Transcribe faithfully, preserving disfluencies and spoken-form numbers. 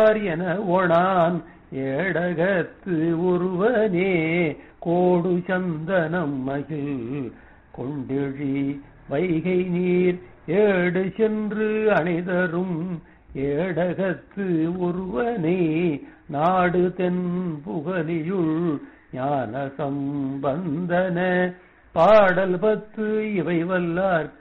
வல்லார் என ஒணான் ஏடகத்து ஒருவனே கோடு சந்தனம் மகிழ் கொண்டெழி வைகை நீர் ஏடு சென்று அணைதரும் ஏடகத்து ஒருவனே நாடு தென் புகலியுள் ஞான சம்பந்தன பாடல் பத்து இவை வல்லார்